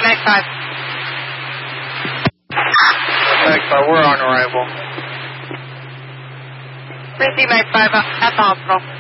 Mac 5. Mac 5, we're on arrival. Receive Mac 5 at the hospital.